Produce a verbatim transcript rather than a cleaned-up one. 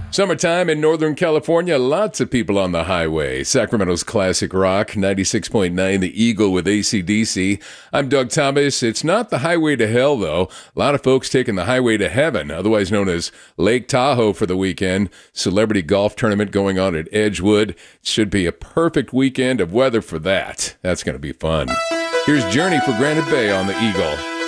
Summertime in Northern California, lots of people on the highway. Sacramento's classic rock, ninety-six point nine The Eagle with A C D C. I'm Doug Thomas. It's not the highway to hell, though. A lot of folks taking the highway to heaven, otherwise known as Lake Tahoe for the weekend. Celebrity golf tournament going on at Edgewood. Should be a perfect weekend of weather for that. That's going to be fun. Here's Journey for Granite Bay on The Eagle.